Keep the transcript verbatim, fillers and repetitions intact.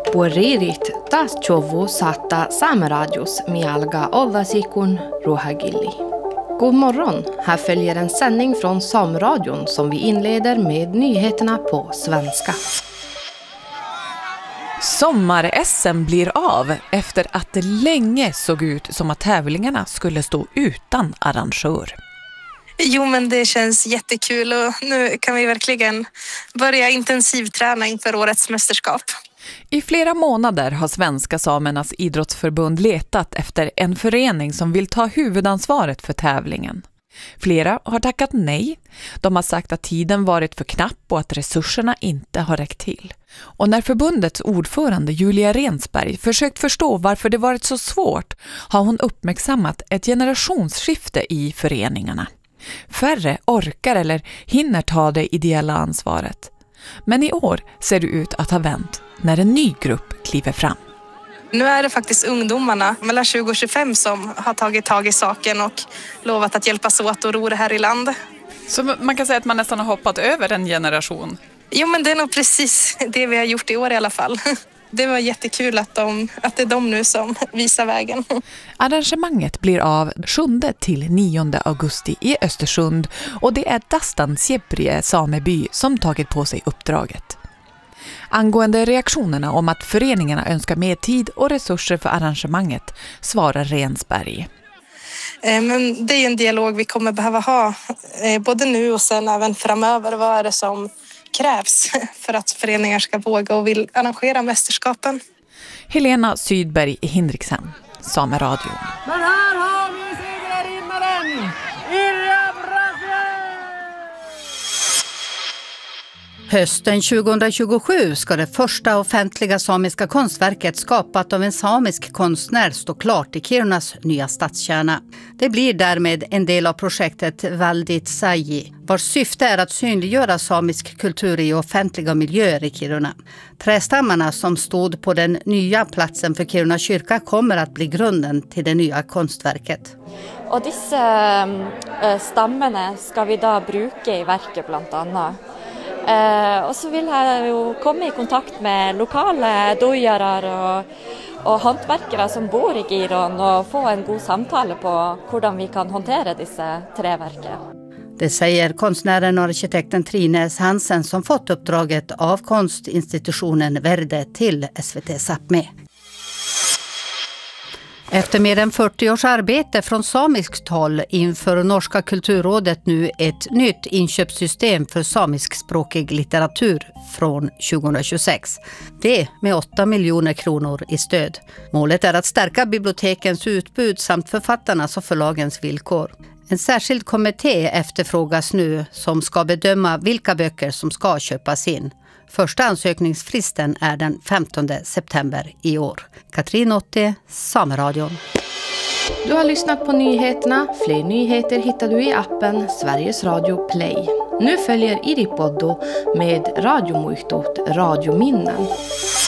Pueririt taas chovu saattaa Saameradios mialga ollasikun ruhagilli. God morgon, här följer en sändning från Sameradion som vi inleder med nyheterna på svenska. Sommar-S M blir av efter att det länge såg ut som att tävlingarna skulle stå utan arrangör. Jo, men det känns jättekul och nu kan vi verkligen börja intensivträna inför årets mästerskap. I flera månader har Svenska Samernas idrottsförbund letat efter en förening som vill ta huvudansvaret för tävlingen. Flera har tackat nej. De har sagt att tiden varit för knapp och att resurserna inte har räckt till. Och när förbundets ordförande Julia Rensberg försökt förstå varför det varit så svårt har hon uppmärksammat ett generationsskifte i föreningarna. Färre orkar eller hinner ta det ideella ansvaret. Men i år ser det ut att ha vänt när en ny grupp kliver fram. Nu är det faktiskt ungdomarna mellan tjugo och tjugofem som har tagit tag i saken och lovat att hjälpas åt och ro det här i land. Så man kan säga att man nästan har hoppat över en generation? Jo, men det är nog precis det vi har gjort i år i alla fall. Det var jättekul att, de, att det är de nu som visar vägen. Arrangemanget blir av sjunde till nionde augusti i Östersund och det är Dastan Siebrie sameby som tagit på sig uppdraget. Angående reaktionerna om att föreningarna önskar mer tid och resurser för arrangemanget svarar Rensberg. Men det är en dialog vi kommer behöva ha både nu och sen även framöver. Vad är det som krävs för att föreningar ska våga och vill arrangera mästerskapen? Helena Sydberg i Hindrikshem, Sameradion. Men här har vi segervinnaren, Irja Brasse! Hösten tjugohundratjugosju ska det första offentliga samiska konstverket skapat av en samisk konstnär stå klart i Kirunas nya stadskärna. Det blir därmed en del av projektet Valdit Saji, vars syfte är att synliggöra samisk kultur i offentliga miljöer i Kiruna. Trästammarna som stod på den nya platsen för Kiruna kyrka kommer att bli grunden till det nya konstverket. Och dessa äh, stammarna ska vi då bruka i verket bland annat. Uh, och så vill jag ju komma i kontakt med lokala dojarar och, och hantverkare som bor i Giron och få en god samtal på hur vi kan hantera dessa träverken. Det säger konstnären och arkitekten Trine Hansen som fått uppdraget av konstinstitutionen Verde till S V T Sápmi. Efter mer än fyrtio års arbete från samiskt håll inför Norska kulturrådet nu ett nytt inköpssystem för samiskspråkig litteratur från tjugohundratjugosex. Det med åtta miljoner kronor i stöd. Målet är att stärka bibliotekens utbud samt författarnas och förlagens villkor. En särskild kommitté efterfrågas nu som ska bedöma vilka böcker som ska köpas in. Första ansökningsfristen är den femtonde september i år. Katrin Otte, Sameradion. Du har lyssnat på nyheterna. Fler nyheter hittar du i appen Sveriges Radio Play. Nu följer Iripoddo med radiomuistot Radiominnen.